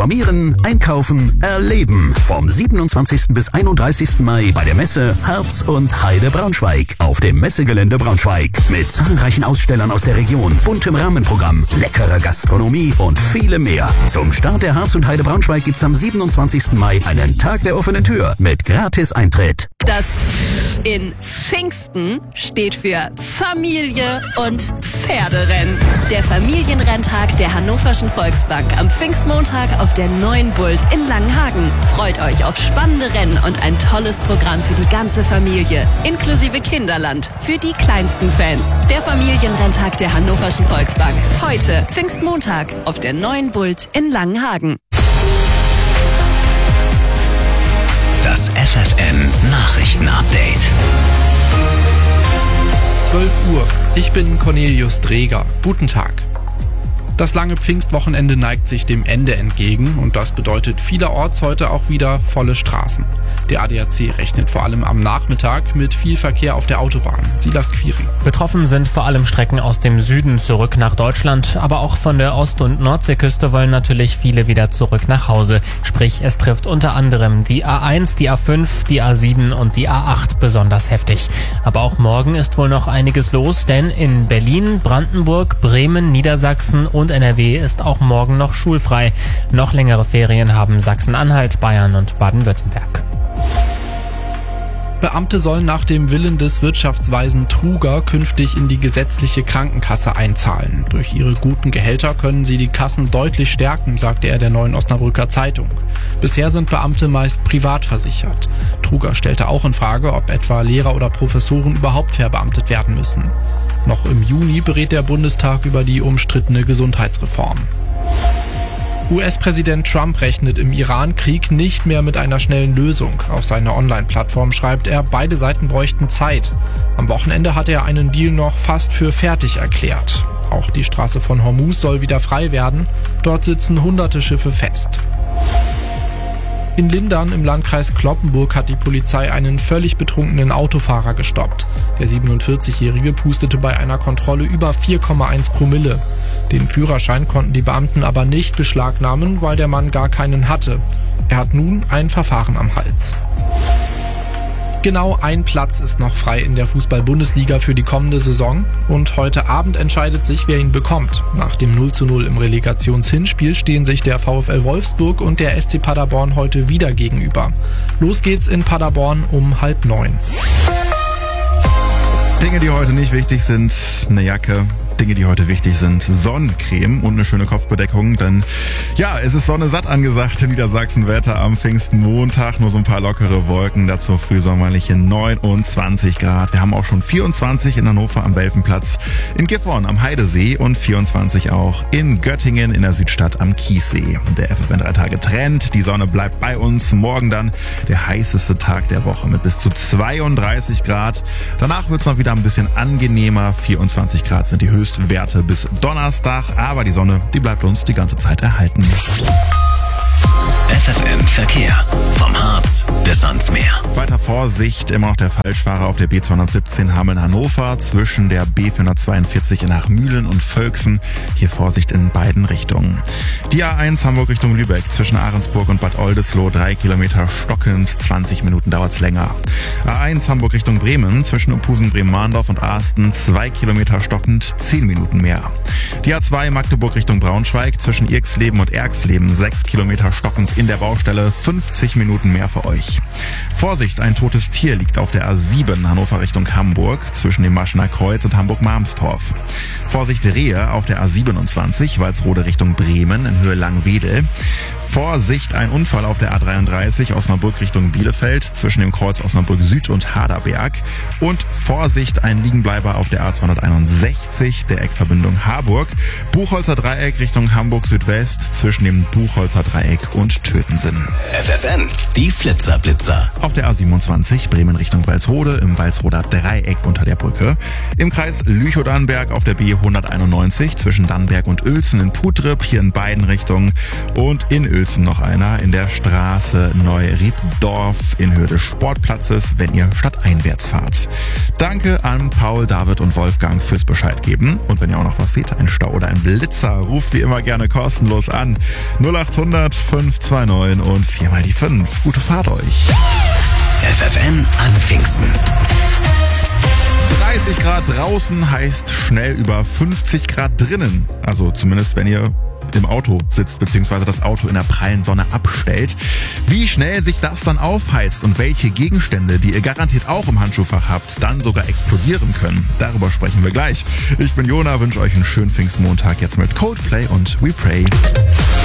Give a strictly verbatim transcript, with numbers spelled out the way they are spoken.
Informieren, einkaufen, erleben. Vom siebenundzwanzigsten bis einunddreißigsten Mai bei der Messe Harz und Heide Braunschweig auf dem Messegelände Braunschweig. Mit zahlreichen Ausstellern aus der Region, buntem Rahmenprogramm, leckerer Gastronomie und viele mehr. Zum Start der Harz und Heide Braunschweig gibt's am siebenundzwanzigsten Mai einen Tag der offenen Tür mit Gratis-Eintritt. Das in Pfingsten steht für Familie und Pferderennen. Der Familienrenntag der Hannoverschen Volksbank am Pfingstmontag auf der Neuen Bult in Langenhagen. Freut euch auf spannende Rennen und ein tolles Programm für die ganze Familie, inklusive Kinderland für die kleinsten Fans. Der Familienrenntag der Hannoverschen Volksbank. Heute, Pfingstmontag, auf der Neuen Bult in Langenhagen. Das F F N Nachrichtenupdate. zwölf Uhr. Ich bin Cornelius Dreger. Guten Tag. Das lange Pfingstwochenende neigt sich dem Ende entgegen und das bedeutet vielerorts heute auch wieder volle Straßen. Der A D A C rechnet vor allem am Nachmittag mit viel Verkehr auf der Autobahn. Silas Quiring. Betroffen sind vor allem Strecken aus dem Süden zurück nach Deutschland, aber auch von der Ost- und Nordseeküste wollen natürlich viele wieder zurück nach Hause. Sprich, es trifft unter anderem die A eins, die A fünf, die A sieben und die A acht besonders heftig. Aber auch morgen ist wohl noch einiges los, denn in Berlin, Brandenburg, Bremen, Niedersachsen und N R W ist auch morgen noch schulfrei. Noch längere Ferien haben Sachsen-Anhalt, Bayern und Baden-Württemberg. Beamte sollen nach dem Willen des Wirtschaftsweisen Truger künftig in die gesetzliche Krankenkasse einzahlen. Durch ihre guten Gehälter können sie die Kassen deutlich stärken, sagte er der Neuen Osnabrücker Zeitung. Bisher sind Beamte meist privat versichert. Truger stellte auch in Frage, ob etwa Lehrer oder Professoren überhaupt verbeamtet werden müssen. Noch im Juni berät der Bundestag über die umstrittene Gesundheitsreform. U S-Präsident Trump rechnet im Iran-Krieg nicht mehr mit einer schnellen Lösung. Auf seiner Online-Plattform schreibt er, beide Seiten bräuchten Zeit. Am Wochenende hat er einen Deal noch fast für fertig erklärt. Auch die Straße von Hormuz soll wieder frei werden. Dort sitzen hunderte Schiffe fest. In Lindern im Landkreis Cloppenburg hat die Polizei einen völlig betrunkenen Autofahrer gestoppt. Der siebenundvierzigjährige pustete bei einer Kontrolle über vier Komma eins Promille. Den Führerschein konnten die Beamten aber nicht beschlagnahmen, weil der Mann gar keinen hatte. Er hat nun ein Verfahren am Hals. Genau ein Platz ist noch frei in der Fußball-Bundesliga für die kommende Saison und heute Abend entscheidet sich, wer ihn bekommt. Nach dem null zu null im Relegationshinspiel stehen sich der VfL Wolfsburg und der S C Paderborn heute wieder gegenüber. Los geht's in Paderborn um halb neun. Dinge, die heute nicht wichtig sind, eine Jacke. Dinge, die heute wichtig sind, Sonnencreme und eine schöne Kopfbedeckung, denn ja, es ist Sonne satt angesagt in Niedersachsen. Wetter am Pfingstmontag, nur so ein paar lockere Wolken, dazu frühsommerliche neunundzwanzig Grad. Wir haben auch schon vierundzwanzig in Hannover am Welfenplatz, in Gifhorn am Heidesee und vierundzwanzig auch in Göttingen in der Südstadt am Kiessee. Der F F N drei Tage Trend, die Sonne bleibt bei uns. Morgen dann der heißeste Tag der Woche mit bis zu zweiunddreißig Grad. Danach wird es noch wieder ein bisschen angenehmer. vierundzwanzig Grad sind die Höchstwerte bis Donnerstag, aber die Sonne, die bleibt uns die ganze Zeit erhalten. F F N Verkehr. Vom Harz bis ans Meer. Weiter Vorsicht, immer noch der Falschfahrer auf der B zweihundertsiebzehn Hameln-Hannover zwischen der B vierhundertzweiundvierzig in Nachmühlen und Völksen. Hier Vorsicht in beiden Richtungen. Die A eins Hamburg Richtung Lübeck zwischen Ahrensburg und Bad Oldesloe, drei Kilometer stockend, zwanzig Minuten dauert's länger. A eins Hamburg Richtung Bremen zwischen Uphusen, Bremen-Mahndorf und Asten, zwei Kilometer stockend, zehn Minuten mehr. Die A zwei Magdeburg Richtung Braunschweig zwischen Irksleben und Erksleben, sechs Kilometer stockend in der Baustelle, fünfzig Minuten mehr für euch. Vorsicht, ein totes Tier liegt auf der A sieben Hannover Richtung Hamburg zwischen dem Maschener Kreuz und Hamburg-Marmstorf. Vorsicht, Rehe auf der A siebenundzwanzig Walsrode Richtung Bremen in Höhe Langwedel. Vorsicht, ein Unfall auf der A dreiunddreißig Osnabrück Richtung Bielefeld zwischen dem Kreuz Osnabrück Süd und Haderberg. Und Vorsicht, ein Liegenbleiber auf der A zweihunderteinundsechzig der Eckverbindung Harburg. Buchholzer Dreieck Richtung Hamburg Südwest zwischen dem Buchholzer Dreieck und töten sind. F F N, die Flitzerblitzer. Auf der A siebenundzwanzig Bremen Richtung Walsrode im Walsroder Dreieck unter der Brücke. Im Kreis Lüchow-Dannenberg auf der B hunderteinundneunzig zwischen Dannenberg und Uelzen in Putrip, hier in beiden Richtungen. Und in Uelzen noch einer in der Straße Neu-Riebdorf in Höhe des Sportplatzes, wenn ihr stadteinwärts fahrt. Danke an Paul, David und Wolfgang fürs Bescheid geben. Und wenn ihr auch noch was seht, ein Stau oder ein Blitzer, ruft wie immer gerne kostenlos an. null acht hundert fünf zwei neun und viermal die fünf. Gute Fahrt euch. F F N an Pfingsten. dreißig Grad draußen heißt schnell über fünfzig Grad drinnen. Also zumindest, wenn ihr im Auto sitzt bzw. das Auto in der prallen Sonne abstellt. Wie schnell sich das dann aufheizt und welche Gegenstände, die ihr garantiert auch im Handschuhfach habt, dann sogar explodieren können, darüber sprechen wir gleich. Ich bin Jona, wünsche euch einen schönen Pfingstmontag jetzt mit Coldplay und We Pray.